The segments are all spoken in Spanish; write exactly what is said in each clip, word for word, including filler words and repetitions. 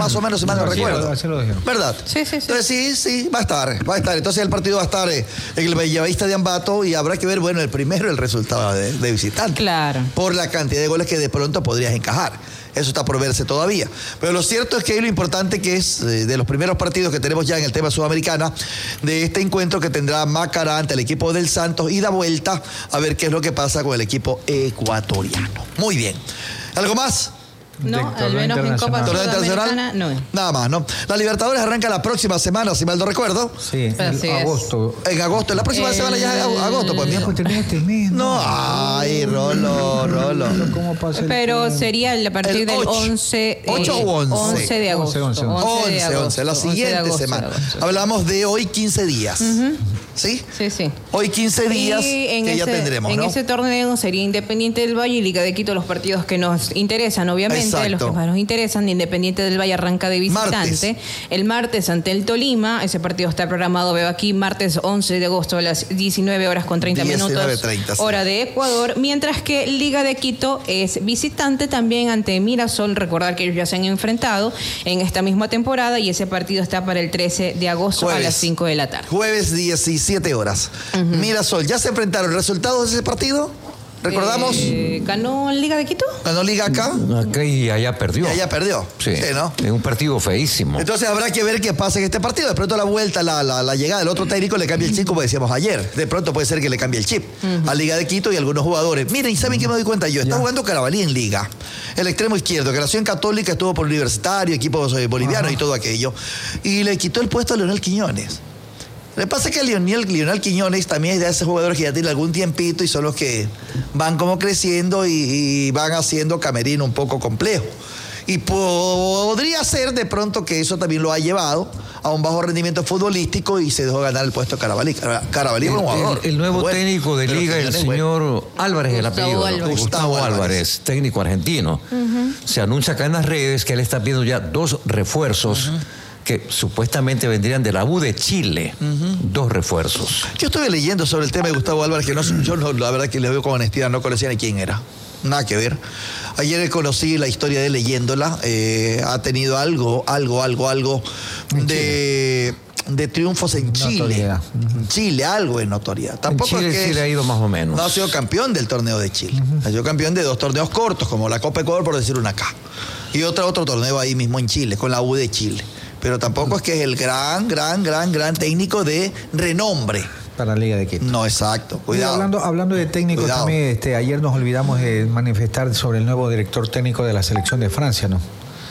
más o menos, si mal no recuerdo. Así lo dijeron. ¿Verdad? Sí, sí, sí. Entonces sí, sí, va a estar, va a estar. Entonces el partido va a estar eh, en el Bellavista de Ambato y habrá que ver, bueno, el primero, el resultado de, de visitante. Claro. Por la cantidad de goles que de pronto podrías encajar. Eso está por verse todavía. Pero lo cierto es que lo importante que es eh, de los primeros partidos que tenemos ya en el tema sudamericana, de este encuentro que tendrá Macará ante el equipo del Santos y da vuelta a ver qué es lo que pasa con el equipo ecuatoriano. Muy bien. ¿Algo más? No, al menos en Copa Sudamericana no es. Nada más, ¿no? La Libertadores arranca la próxima semana, si mal no recuerdo. Sí, en agosto. En agosto, la próxima el... semana ya es agosto, pues mijo. Este mes, no, ay, Rolo, Rolo. ¿Cómo pasa el Pero tiempo? Sería a partir el del once. ¿ocho o once? once de agosto. once, once, once, la siguiente agosto, semana. Hablamos de hoy quince días. Uh-huh. ¿Sí? Sí, sí. Hoy quince días que ese, ya tendremos, en ¿no? En ese torneo sería Independiente del Valle y Liga de Quito los partidos que nos interesan, obviamente. Exacto. Los que más nos interesan. Independiente del Valle arranca de visitante. Martes. El martes ante el Tolima. Ese partido está programado, veo aquí, martes once de agosto a las diecinueve horas con treinta minutos. treinta, sí. Hora de Ecuador. Mientras que Liga de Quito es visitante también ante Mirasol. Recordar que ellos ya se han enfrentado en esta misma temporada y ese partido está para el trece de agosto jueves, a las cinco de la tarde. Jueves diecisiete horas. Uh-huh. Mirasol, ¿ya se enfrentaron? ¿Resultados de ese partido? ¿Recordamos? Eh, ¿Ganó Liga de Quito? ¿Ganó Liga acá? Acá y allá perdió. Y allá perdió. Sí, sí, ¿no? Es un partido feísimo. Entonces habrá que ver qué pasa en este partido. De pronto la vuelta, la, la, la llegada del otro técnico le cambia el chip, como decíamos ayer. De pronto puede ser que le cambie el chip uh-huh. a Liga de Quito y a algunos jugadores. Miren, ¿y saben qué me doy cuenta yo? Está ya. jugando Carabalí en Liga. El extremo izquierdo, que nació en Católica, estuvo por Universitario, equipos eh, bolivianos uh-huh. y todo aquello. Y le quitó el puesto a Leonel Quiñones. Lo que pasa es que Lionel, Lionel Quiñones también es de esos jugadores que ya tienen algún tiempito y son los que van como creciendo y, y van haciendo camerino un poco complejo. Y podría ser de pronto que eso también lo ha llevado a un bajo rendimiento futbolístico y se dejó ganar el puesto Carabalí. Carabalí es un jugador. El, el nuevo bueno, técnico de Liga, el señor bueno. Álvarez, el apellido. Álvarez. Gustavo Álvarez, Álvarez, técnico argentino. Uh-huh. Se anuncia acá en las redes que él está pidiendo ya dos refuerzos. Uh-huh. que supuestamente vendrían de la U de Chile, uh-huh. dos refuerzos. Yo estuve leyendo sobre el tema de Gustavo Álvarez, que no, yo no, la verdad que le veo con honestidad, no conocía ni quién era. Nada que ver. Ayer conocí la historia de él leyéndola. Eh, ha tenido algo, algo, algo, algo de, de triunfos en Chile. Uh-huh. Chile, algo de notoriedad. Tampoco en Chile es que sí le ha ido más o menos. No ha sido campeón del torneo de Chile. Uh-huh. Ha sido campeón de dos torneos cortos, como la Copa Ecuador, por decir una acá. Y otro, otro torneo ahí mismo en Chile, con la U de Chile. Pero tampoco es que es el gran, gran, gran, gran técnico de renombre. Para la Liga de Quito. No, exacto. Cuidado. Hablando, hablando de técnicos, Cuidado. también este, ayer nos olvidamos de manifestar sobre el nuevo director técnico de la selección de Francia, ¿no?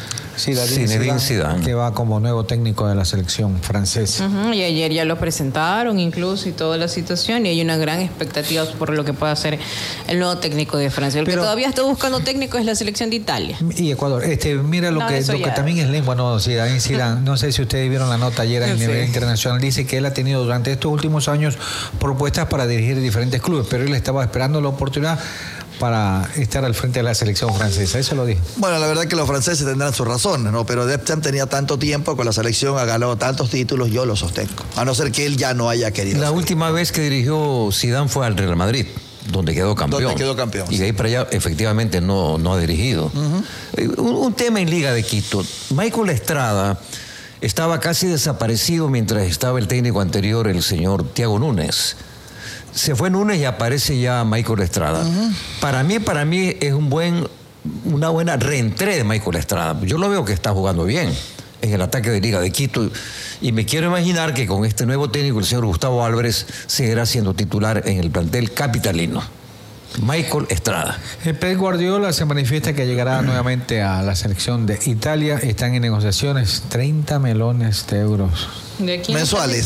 Zinedine Zidane, que va como nuevo técnico de la selección francesa. Uh-huh, y ayer ya lo presentaron incluso y toda la situación y hay una gran expectativa por lo que pueda hacer el nuevo técnico de Francia. El Pero, que todavía está buscando técnico es la selección de Italia. Y Ecuador. Este, mira lo, no, que, lo que también es lengua, no, Zidane, Zidane. No sé si ustedes vieron la nota ayer a sí. nivel internacional. Dice que él ha tenido durante estos últimos años propuestas para dirigir diferentes clubes, pero él estaba esperando la oportunidad para estar al frente de la selección francesa. Eso lo dije. Bueno, la verdad que los franceses tendrán sus razones, ¿no? Pero Deschamps tenía tanto tiempo con la selección, ha ganado tantos títulos, yo lo sostengo. A no ser que él ya no haya querido. La hacer. última vez que dirigió Zidane fue al Real Madrid, donde quedó campeón. Donde quedó campeón. Y de ahí para allá efectivamente no, no ha dirigido. Uh-huh. Un, un tema en Liga de Quito. Michael Estrada estaba casi desaparecido mientras estaba el técnico anterior, el señor Thiago Núñez. Se fue Núñez y aparece ya Michael Estrada. Uh-huh. Para mí, para mí es un buen, una buena reentré de Michael Estrada. Yo lo veo que está jugando bien en el ataque de Liga de Quito y me quiero imaginar que con este nuevo técnico, el señor Gustavo Álvarez, seguirá siendo titular en el plantel capitalino. Michael Estrada. El Pep Guardiola se manifiesta que llegará nuevamente a la selección de Italia. Están en negociaciones treinta melones de euros. ¿De quién mensuales?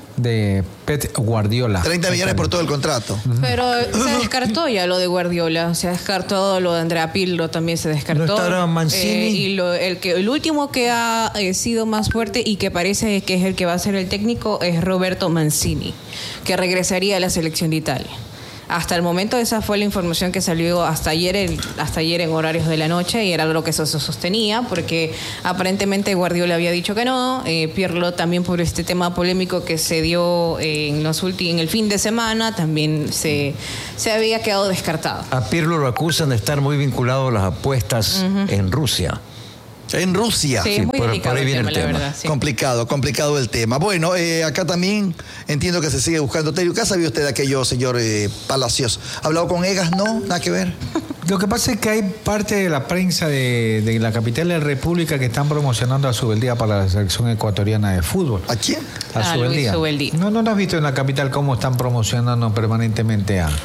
De Pep Guardiola. treinta millones por todo el contrato. Pero se descartó ya lo de Guardiola. Se descartó lo de Andrea Pirlo, también se descartó. ¿No estará Mancini? Eh, y lo, el, que, el último que ha eh, sido más fuerte y que parece que es el que va a ser el técnico es Roberto Mancini, que regresaría a la selección de Italia. Hasta el momento esa fue la información que salió hasta ayer, el, hasta ayer en horarios de la noche y era lo que eso se sostenía porque aparentemente Guardiola había dicho que no, eh, Pirlo también por este tema polémico que se dio eh, en, los ulti- en el fin de semana también se, se había quedado descartado. A Pirlo lo acusan de estar muy vinculado a las apuestas uh-huh. en Rusia. En Rusia. Sí, es muy por- delicado por ahí el viene tema, el la tema. verdad. Sí. Complicado, complicado el tema. Bueno, eh, acá también entiendo que se sigue buscando técnico. ¿Qué sabía usted de aquello, señor eh, Palacios? ¿Ha hablado con Egas? No, nada que ver. Lo que pasa es que hay parte de la prensa de, de la capital de la República que están promocionando a Subeldía para la selección ecuatoriana de fútbol. ¿A quién? A Ah, Luis Subeldía. Subeldía. No, no, no has visto en la capital cómo están promocionando permanentemente a...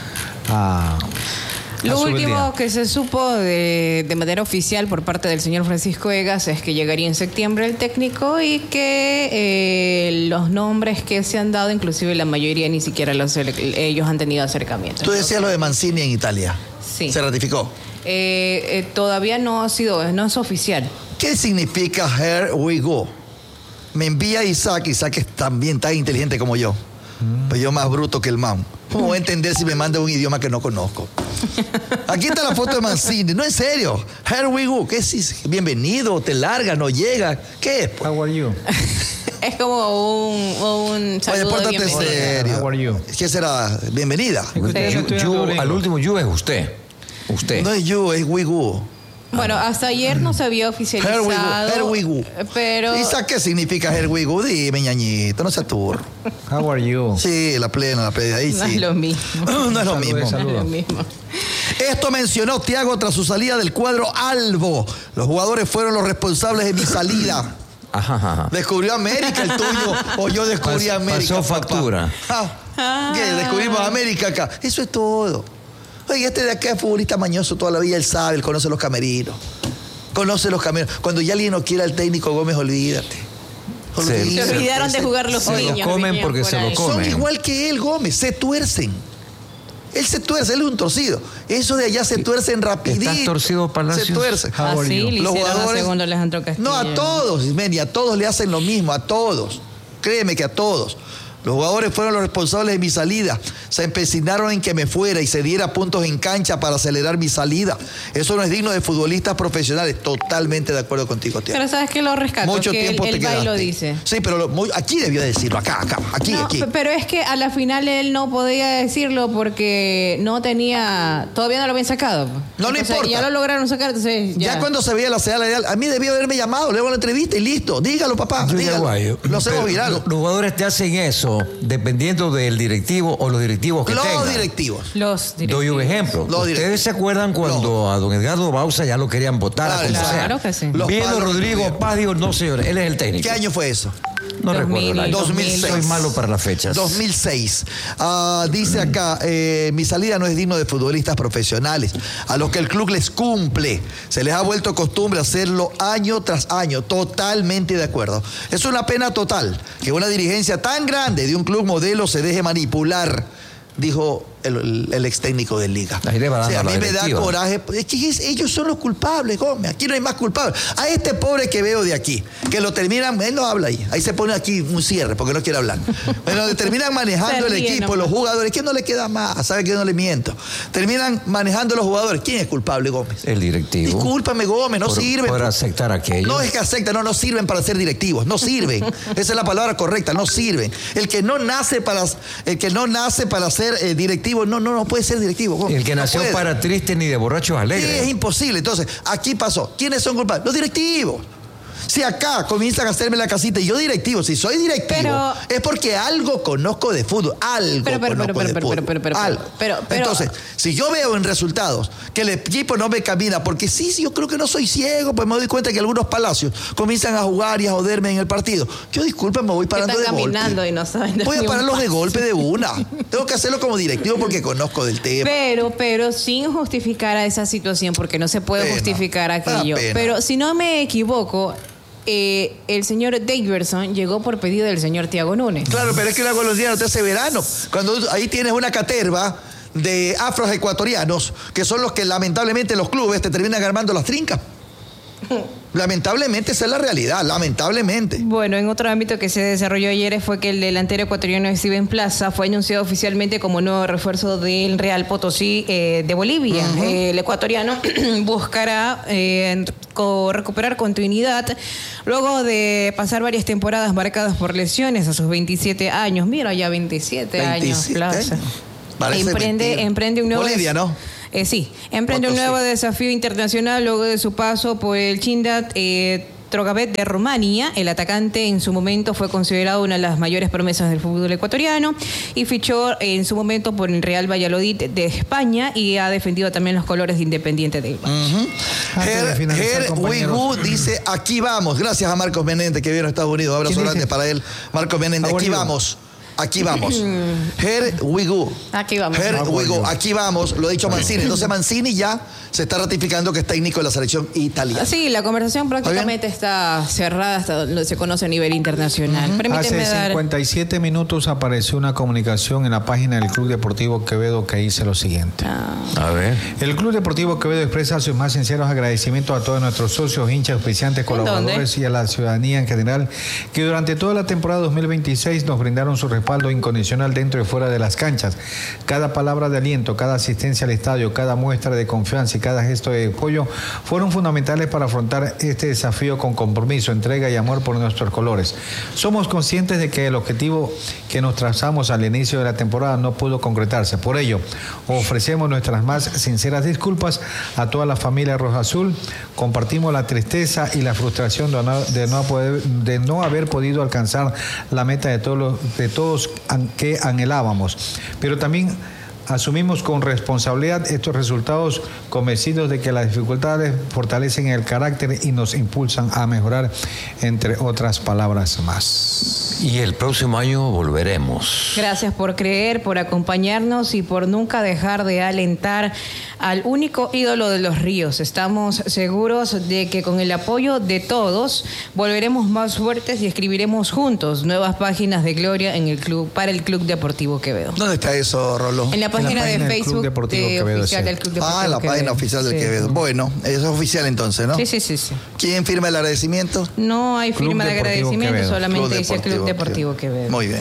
a Lo a Subeldía. último que se supo de, de manera oficial por parte del señor Francisco Egas es que llegaría en septiembre el técnico y que eh, los nombres que se han dado, inclusive la mayoría ni siquiera los, ellos han tenido acercamientos. Tú decías lo de Mancini en Italia. Sí. ¿Se ratificó? Eh, eh, todavía no ha sido, no es oficial. ¿Qué significa here we go? Me envía Isaac, Isaac es también tan inteligente como yo. Mm. Pero yo más bruto que el man. ¿Cómo voy a entender si me manda un idioma que no conozco? Aquí está la foto de Mancini. No, en serio. Here we go. ¿Qué es? Bienvenido, te larga, no llega. ¿Qué es? How are you? Es como un, un saludo Oye, de pórtate bienvenida. serio. How are you? ¿Qué será? Bienvenida. You- you- al último, you es usted. Usted. No es you, es we go. Bueno, hasta ayer no se había Here we go. oficializado. Here we go. Pero Isaac, ¿qué significa here we go? Dime, ñañito, no seas turro. How are you? Sí, la plena, la plena. Ahí no sí. es lo mismo. No es lo Saludos, mismo. No es saludos. lo mismo. Esto mencionó Thiago tras su salida del cuadro Albo. Los jugadores fueron los responsables de mi salida. Ajá, ajá. ¿Descubrió América el tuyo o yo descubrí Pas- América? pasó papá? factura. Ah, ¿qué? Descubrimos América acá. Eso es todo. Oye, este de acá es futbolista mañoso toda la vida, él sabe, él conoce los camerinos. Conoce los camerinos. Cuando ya alguien no quiera al técnico Gómez, olvídate. Se- Se olvidaron de jugar los Se lo niños. comen venían porque por se lo ahí. comen. Son igual que él, Gómez, se tuercen. Él se tuerce, él es un torcido. Eso de allá se tuercen rapidito. ¿Estás torcido, Palacios? Se tuercen. How are Así you? le Los hicieron a jugadores- segundo Alejandro Castillo. No, a todos, Ismeni, a todos le hacen lo mismo, a todos. Créeme que a todos. Los jugadores fueron los responsables de mi salida. Se empecinaron en que me fuera y se diera puntos en cancha para acelerar mi salida. Eso no es digno de futbolistas profesionales. Totalmente de acuerdo contigo, tío. Pero ¿sabes qué lo rescato? Mucho que tiempo el, te el Bay quedaste. lo dice. Sí, pero lo- muy- aquí debió decirlo, acá, acá, aquí, No, aquí. pe- pero es que a la final él no podía decirlo porque no tenía, todavía no lo habían sacado. No, no Entonces, importa. Ya lo lograron sacar, entonces ya. Ya cuando se veía la señal ideal, a mí debió haberme llamado, le hago la entrevista y listo. Dígalo, papá. Yo Dígalo. Yaguayo, Lo hacemos pero viral. lo- Los jugadores te hacen eso dependiendo del directivo o los directivos que Los tengan. directivos. Los Doy un ejemplo. Los ¿Ustedes directivos. se acuerdan cuando a don Edgardo Bauza ya lo querían votar? Claro, a como sea? claro que sí. Los Viendo palos Rodrigo que Paz, digo, no señor, él es el técnico. ¿Qué año fue eso? No dos mil, recuerdo el año. dos mil seis. Soy malo para las fechas. dos mil seis. Ah, dice acá, eh, mi salida no es digno de futbolistas profesionales, a los que el club les cumple. Se les ha vuelto costumbre hacerlo año tras año. Totalmente de acuerdo. Es una pena total que una dirigencia tan grande de un club modelo se deje manipular, dijo el, el, el ex técnico de Liga. Ahí le va O sea, a dando mí la me da directiva. coraje. Es que es- ellos son los culpables, Gómez. Aquí no hay más culpables. A este pobre que veo de aquí, que lo terminan, él no habla ahí. Ahí se pone aquí un cierre porque no quiere hablar. Bueno, terminan manejando Se el ríe equipo, nomás. los jugadores. ¿Quién no le queda más? ¿Sabe que no le miento? Terminan manejando los jugadores. ¿Quién es culpable, Gómez? El directivo. Discúlpame, Gómez, no por, sirven. por aceptar aquello. No es que aceptan, no, no sirven para ser directivos, no sirven. Esa es la palabra correcta, no sirven. El que no nace para, el que no nace para ser eh, directivo, no, no, no puede ser directivo. Gómez. El que No nació puede. para triste ni de borrachos Sí, alegres. es imposible. Entonces, aquí pasó. ¿Quiénes son culpables? Los directivos. Si acá comienzan a hacerme la casita y yo directivo, si soy directivo, Pero- es porque algo conozco de fútbol, algo Pero, pero, conozco pero, de pero, fútbol, pero, pero, pero, algo. pero, pero- Entonces, si yo veo en resultados que el equipo no me camina, porque sí, sí, yo creo que no soy ciego, pues me doy cuenta que algunos Palacios comienzan a jugar y a joderme en el partido. Yo, disculpen, me voy que parando están de golpe. caminando y no saben dar Voy a ni un pararlos de paso. golpe de una. Tengo que hacerlo como directivo porque conozco del tema. Pero, pero sin justificar a esa situación, porque no se puede Pena, justificar da aquello. pena. Pero si no me equivoco, eh, el señor Daverson llegó por pedido del señor Thiago Núñez. Claro, pero es que la golondrina no te hace verano. Cuando ahí tienes una caterva de afros ecuatorianos, que son los que lamentablemente los clubes te terminan armando las trincas. Lamentablemente esa es la realidad, lamentablemente. Bueno, en otro ámbito que se desarrolló ayer fue que el delantero ecuatoriano Steven Plaza fue anunciado oficialmente como nuevo refuerzo del Real Potosí eh, de Bolivia. Uh-huh. eh, el ecuatoriano buscará eh, co- recuperar continuidad luego de pasar varias temporadas marcadas por lesiones a sus veintisiete años. Mira, ya veintisiete, veintisiete años, Plaza. años. Parece Emprende, mentira. emprende un nuevo Bolivia, des- ¿no? Eh, sí, emprende un nuevo sí? desafío internacional luego de su paso por el Chindat eh, Trogavet de Rumania. El atacante en su momento fue considerado una de las mayores promesas del fútbol ecuatoriano y fichó en su momento por el Real Valladolid de España y ha defendido también los colores de Independiente del Valle. Uh-huh. Ger Wigu dice, aquí vamos. Gracias a Marcos Menéndez que viene a Estados Unidos. Abrazo grande para él. Marcos Menéndez, aquí vamos. Aquí vamos. Ger Wigu. Aquí vamos. Ger Wigu. Aquí vamos. Lo ha dicho Mancini. Entonces Mancini ya se está ratificando que es técnico de la selección italiana. Sí, la conversación prácticamente ¿Está, está cerrada hasta donde se conoce a nivel internacional. Uh-huh. Permíteme Hace dar... cincuenta y siete minutos apareció una comunicación en la página del Club Deportivo Quevedo que dice lo siguiente. Ah. A ver. El Club Deportivo Quevedo expresa sus más sinceros agradecimientos a todos nuestros socios, hinchas, auspiciantes, colaboradores ¿Dónde? y a la ciudadanía en general que durante toda la temporada dos mil veintiséis nos brindaron su respaldo incondicional dentro y fuera de las canchas. Cada palabra de aliento, cada asistencia al estadio, cada muestra de confianza y cada gesto de apoyo fueron fundamentales para afrontar este desafío con compromiso, entrega y amor por nuestros colores. Somos conscientes de que el objetivo que nos trazamos al inicio de la temporada no pudo concretarse. Por ello, ofrecemos nuestras más sinceras disculpas a toda la familia Roja Azul. Compartimos la tristeza y la frustración de no, de no, poder, de no haber podido alcanzar la meta de todos, los, de todos que anhelábamos. Pero también asumimos con responsabilidad estos resultados, convencidos de que las dificultades fortalecen el carácter y nos impulsan a mejorar, entre otras palabras más. Y el próximo año volveremos. Gracias por creer, por acompañarnos y por nunca dejar de alentar al único ídolo de los ríos. Estamos seguros de que con el apoyo de todos volveremos más fuertes y escribiremos juntos nuevas páginas de gloria en el club para el Club Deportivo Quevedo. ¿Dónde está eso, Rolo? En la página, en la página de Facebook de Quevedo, oficial sí. del Club Deportivo Ah, en la Quevedo. página oficial del sí. Quevedo. Bueno, eso es oficial entonces, ¿no? Sí, sí, sí, sí. ¿Quién firma el agradecimiento? No hay Club firma de Deportivo agradecimiento, Quevedo. solamente Club dice Deportivo Club Deportivo Quevedo. Quevedo. Muy bien.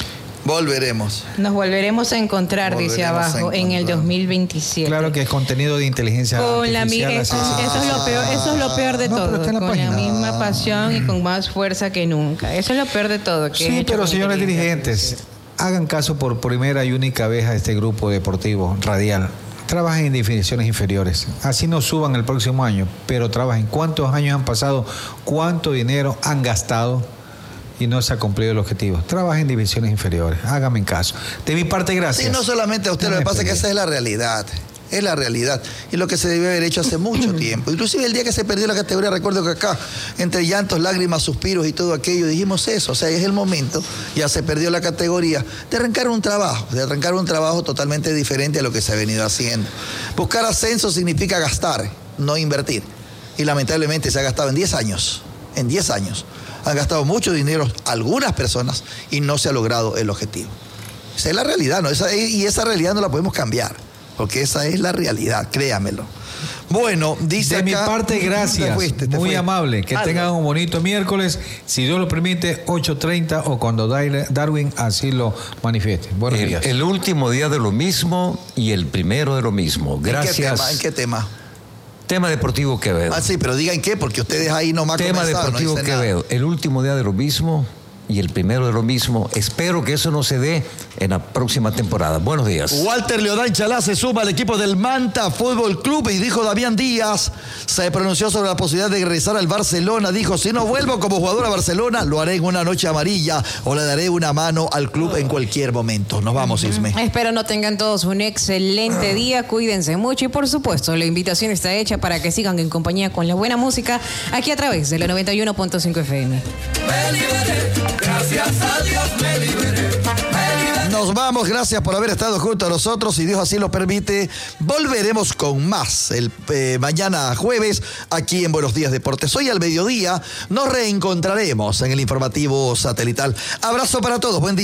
Volveremos. Nos volveremos a encontrar, volveremos dice abajo, en el dos mil veintisiete. Claro que es contenido de inteligencia con la artificial. eso, así, eso, es lo peor, eso es lo peor de no, todo. Pero está en la con página. la misma pasión y con más fuerza que nunca. Eso es lo peor de todo. Que Sí, pero señores dirigentes, hagan caso por primera y única vez a este grupo deportivo radial. Trabajen en divisiones inferiores. Así no suban el próximo año, pero trabajen. ¿Cuántos años han pasado? ¿Cuánto dinero han gastado? Y no se ha cumplido el objetivo. Trabajen en divisiones inferiores. Háganme caso. De mi parte, gracias. Sí, no solamente a usted, lo que pasa es que esa es la realidad. Es la realidad. Es lo que se debió haber hecho hace mucho tiempo. Inclusive el día que se perdió la categoría, recuerdo que acá, entre llantos, lágrimas, suspiros y todo aquello, dijimos eso. O sea, es el momento, ya se perdió la categoría, de arrancar un trabajo, de arrancar un trabajo totalmente diferente a lo que se ha venido haciendo. Buscar ascenso significa gastar, no invertir. Y lamentablemente se ha gastado en diez años. En diez años. Han gastado mucho dinero algunas personas y no se ha logrado el objetivo. Esa es la realidad, ¿no? Esa, y esa realidad no la podemos cambiar, porque esa es la realidad, créamelo. Bueno, dice De acá, mi parte, gracias. Te fuiste, te Muy fuiste. amable. Que Algo. tengan un bonito miércoles. Si Dios lo permite, ocho treinta o cuando Darwin así lo manifieste. Buenos el, días. El último día de lo mismo y el primero de lo mismo. Gracias. ¿En qué tema? ¿En qué tema? Tema Deportivo Quevedo. Ah, sí, pero digan qué, porque ustedes ahí nomás Tema comenzaron, Deportivo no dicen Quevedo. nada. El último día de lo mismo y el primero de lo mismo. Espero que eso no se dé en la próxima temporada. Buenos días. Walter Leodán Chalá se suma al equipo del Manta Fútbol Club y dijo Damián Díaz, se pronunció sobre la posibilidad de regresar al Barcelona. Dijo, si no vuelvo como jugador a Barcelona, lo haré en una noche amarilla o le daré una mano al club en cualquier momento. Nos vamos, Isme. Espero no tengan todos un excelente día, cuídense mucho y por supuesto la invitación está hecha para que sigan en compañía con la buena música aquí a través de la noventa y uno punto cinco F M. Me liberé, gracias a Dios me liberé, me liberé. Nos vamos, gracias por haber estado junto a nosotros. Si Dios así lo permite, volveremos con más el eh, mañana jueves aquí en Buenos Días Deportes. Hoy al mediodía nos reencontraremos en el informativo satelital. Abrazo para todos, buen día.